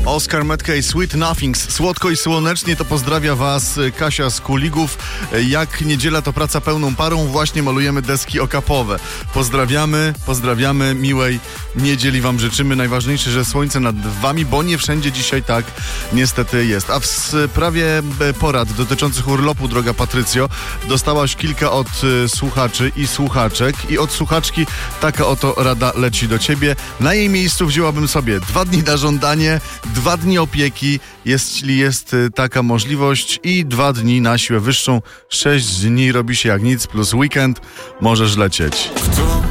Oskar Metka i Sweet Nothings. Słodko i słonecznie to pozdrawia Was Kasia z Kuligów. Jak niedziela to praca pełną parą, właśnie malujemy deski okapowe. Pozdrawiamy, miłej niedzieli Wam życzymy. Najważniejsze, że słońce nad Wami, bo nie wszędzie dzisiaj tak niestety jest. A w sprawie porad dotyczących urlopu, droga Patrycjo, dostałaś kilka od słuchaczy i słuchaczek i od słuchaczki taka oto rada leci do Ciebie. Na jej miejscu wzięłabym sobie 2 dni na żądanie, 2 dni opieki, jeśli jest taka możliwość, i 2 dni na siłę wyższą. 6 dni robi się jak nic, plus weekend możesz lecieć.